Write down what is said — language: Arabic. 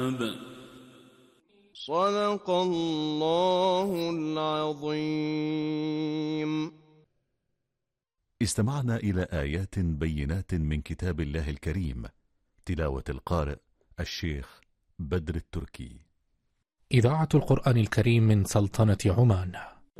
صدق الله العظيم. استمعنا إلى آيات بينات من كتاب الله الكريم، تلاوة القارئ الشيخ بدر التركي. إذاعة القرآن الكريم من سلطنة عمان.